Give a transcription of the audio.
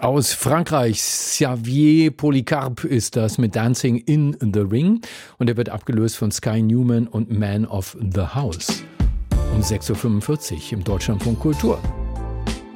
Aus Frankreich, Xavier Polycarpe ist das mit Dancing in the Ring und er wird abgelöst von Sky Newman und Man of the House. Um 6.45 Uhr im Deutschlandfunk Kultur.